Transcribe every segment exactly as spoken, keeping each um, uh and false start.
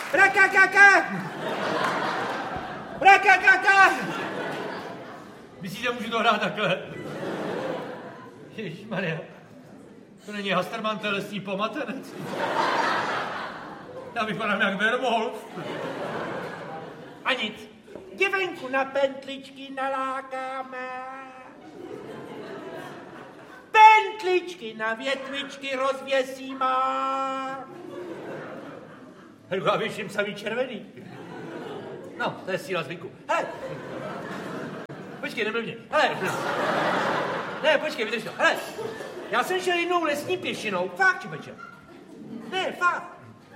Brakakaka! Brakakaka! Myslíte, můžu to hrát takhle? Ježišmarja, to není Hasterman, to je lesní pomatenec. Já vypadám jak Werwolf. A nic. Děvenku na pentličky nalákáme. Pentličky na větvičky rozvěsíme. Helko, já věším samý červený. No, to je síla zvyku. Hele. Počkej, nebyl mě. Hele. Ne, počkej, vydrž to. Hele. Já jsem šel jednou lesní pěšinou. Fakt, čupeče. Ne, fakt.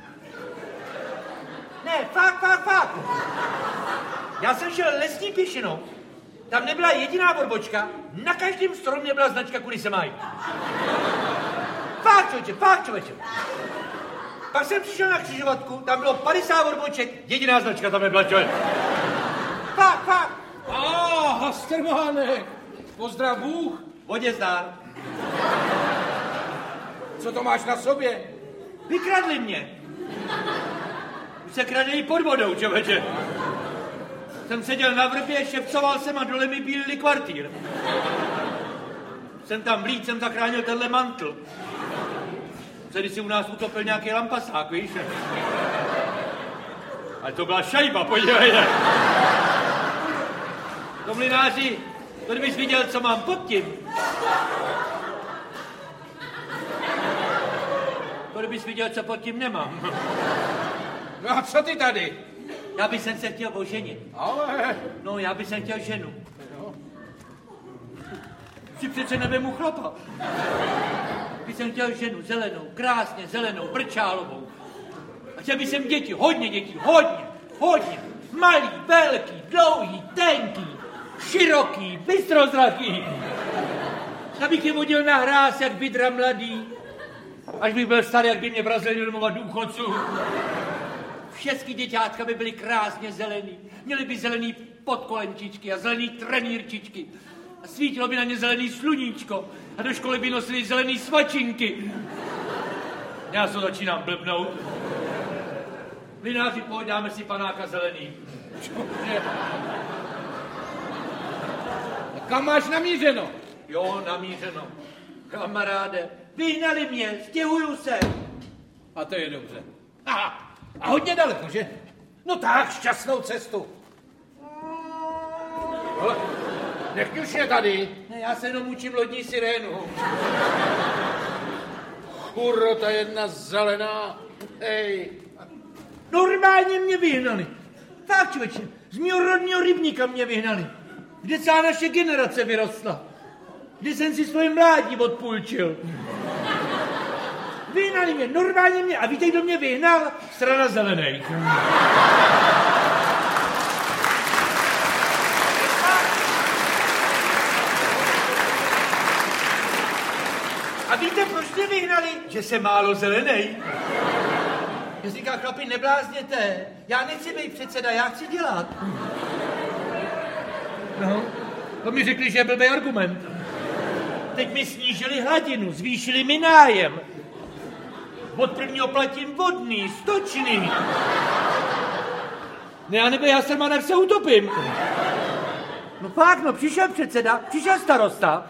Ne, fakt, fakt, fakt. Já jsem šel lesní pěšinou. Tam nebyla jediná borbočka. Na každém stromě byla značka, kudy se mají. Fakt, člověče, fakt, člověče. Pak jsem přišel na křižovatku, tam bylo padesát borboček, jediná značka tam nebyla, člověk. Fakt, fakt. A, Hastermánek, pozdrav Bůh. Vodě zdár. Co to máš na sobě? Vykradli mě. Už se kradejí pod vodou, člověče. Jsem seděl na vrbě, šepcoval jsem a dole mi bílili kvartýr. Jsem tam vlít, jsem zachránil tenhle mantl. Tady si u nás utopil nějaký lampasák, víš? Ale to byla šajba, podívejte. To mlynáři, to kdybys viděl, co mám pod tím. To kdybys viděl, co pod tím nemám. No a co ty tady? Já bych se chtěl oženit. Ale... No, já bych se chtěl ženu. Si přece nevemu chlapa. Bych jsem chtěl ženu zelenou, krásně zelenou, brčálovou. A chtěl bych jsem děti, hodně dětí, hodně, hodně. Malý, velký, dlouhý, tenký, široký, bystrozraký. Abych je vodil na hráz, jak bydra mladý. Až bych byl starý, jak by mě vrazili domova důchodců. Všechny děťátka by byly krásně zelený. Měly by zelený podkolenčičky a zelený trenýrčičky. A svítilo by na ně zelený sluníčko. A do školy by nosili zelený svačinky. Já se začínám blbnout. Mlynáři, pojď, dáme si panáka zelený. A kam máš namířeno? Jo, namířeno. Kamaráde, vyhnali mě, stěhuju se. A to je dobře. Aha. A hodně daleko, že? No tak, šťastnou cestu. Ale nech už je tady. Ne, já se jenom učím lodní sirénu. Kurro, ta jedna zelená. Hej. Normálně mě vyhnali. Tak, člověče, z mého rodního rybníka mě vyhnali. Kde celá naše generace vyrostla. Kde jsem si svoje mládí odpůjčil. Vyhnali mě, normálně mě. A víte, kdo mě vyhnal? Strana zelenej. A víte, proč mě vyhnali? Že jsem málo zelenej. Já říká, chlapi, neblázněte. Já nechci být předseda, já chci dělat. No, to mi řekli, že je blbý argument. Teď mi snížili hladinu, zvýšili mi nájem. Od prvního platím vodný, stočný. Ne, já nebyl, já jsem, jak se utopím. No fakt, no, přišel předseda, přišel starosta.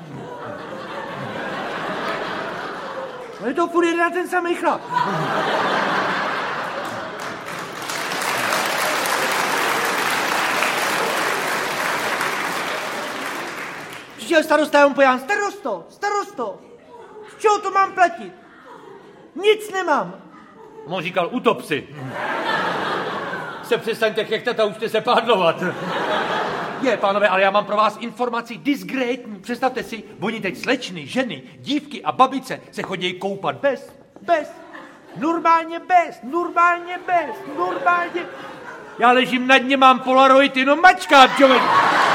No je to furt jeden a ten samý chlap. Přišel starosta, já mu pojám, starosto, starosto, z čeho to mám platit? Nic nemám. On říkal, utop si. Se přestaňte chechtat a učte se pádlovat. Je, pánové, ale já mám pro vás informaci disgrétní. Představte si, oni teď slečny, ženy, dívky a babice se chodí koupat bez, bez, normálně bez, normálně bez, normálně. Já ležím na dně, mám polaroid, jenom mačkám, člověk.